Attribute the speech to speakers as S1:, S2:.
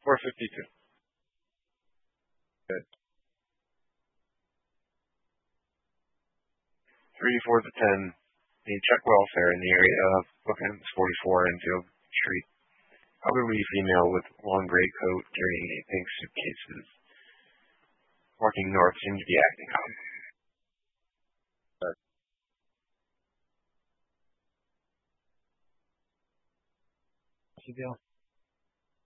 S1: 452. Good. 34 to 10. The check welfare in the area of Bookends 44 and Field Street. Elderly female with long gray coat carrying a pink suitcases. Walking north seems to be acting up. What's the deal?